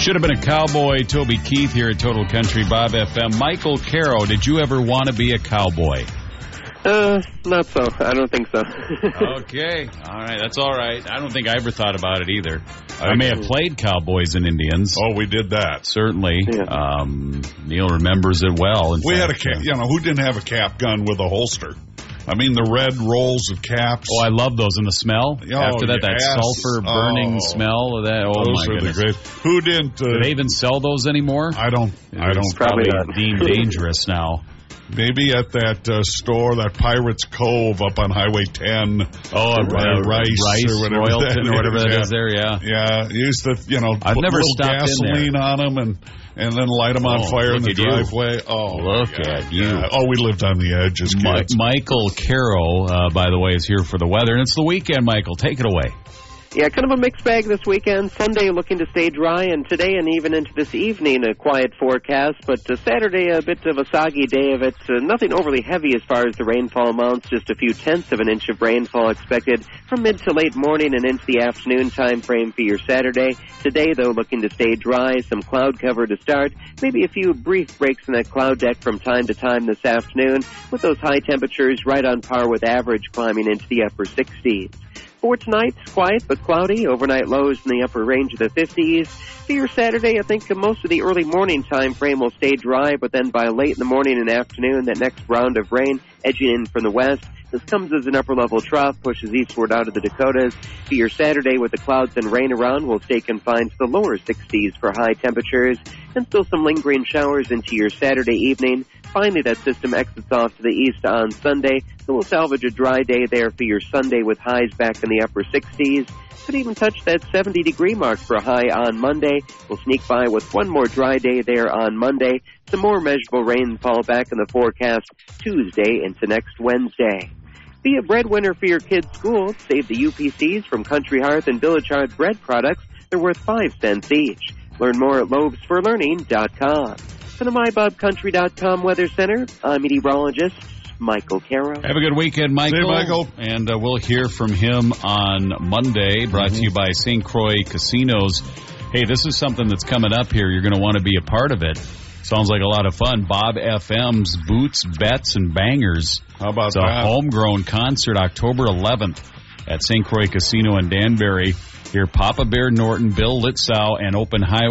Should have been a cowboy. Toby Keith here at Total Country Bob FM. Michael Caro, did you ever want to be a cowboy? Not so. I don't think so. Okay. All right. That's all right. I don't think I ever thought about it either. I may have played Cowboys and Indians. Oh, we did that. Certainly. Yeah. Neil remembers it well. We had a cap. Who didn't have a cap gun with a holster? I mean, the red rolls of caps. Oh, I love those. And the smell? After that, that sulfur burning smell of that. Oh, those my are goodness. the great. Who didn't? Do they even sell those anymore? I don't. Probably deemed dangerous now. Maybe at that store, that Pirates Cove up on Highway 10. Oh, Rice or whatever Royalton or whatever that is there, yeah. Yeah, used to, I've put never little stopped gasoline on them and then light them on fire in the driveway. Oh, look at you. Yeah. Oh, we lived on the edge as kids. Michael Caro, by the way, is here for the weather. And it's the weekend, Michael. Take it away. Yeah, kind of a mixed bag this weekend. Sunday looking to stay dry, and today and even into this evening a quiet forecast. But Saturday a bit of a soggy day of it. Nothing overly heavy as far as the rainfall amounts. Just a few tenths of an inch of rainfall expected from mid to late morning and into the afternoon time frame for your Saturday. Today, though, looking to stay dry. Some cloud cover to start. Maybe a few brief breaks in that cloud deck from time to time this afternoon, with those high temperatures right on par with average climbing into the upper 60s. For tonight, quiet but cloudy. Overnight lows in the upper range of the 50s. For your Saturday, I think most of the early morning time frame will stay dry, but then by late in the morning and afternoon, that next round of rain edging in from the west. This comes as an upper-level trough, pushes eastward out of the Dakotas. For your Saturday, with the clouds and rain around, will stay confined to the lower 60s for high temperatures, and still some lingering showers into your Saturday evening. Finally, that system exits off to the east on Sunday, so we'll salvage a dry day there for your Sunday with highs back in the upper 60s. Could even touch that 70-degree mark for a high on Monday. We'll sneak by with one more dry day there on Monday. Some more measurable rainfall back in the forecast Tuesday into next Wednesday. Be a breadwinner for your kids' school. Save the UPCs from Country Hearth and Village Hearth bread products. They're worth 5 cents each. Learn more at lobesforlearning.com. From the MyBobCountry.com Weather Center, I'm meteorologist Michael Caro. Have a good weekend, Michael. Hey, Michael. And we'll hear from him on Monday, brought to you by St. Croix Casinos. Hey, this is something that's coming up here. You're going to want to be a part of it. Sounds like a lot of fun. Bob FM's Boots, Bets, and Bangers. How about that? It's a homegrown concert, October 11th at St. Croix Casino in Danbury. Here, Papa Bear Norton, Bill Litzow, and Open Highway.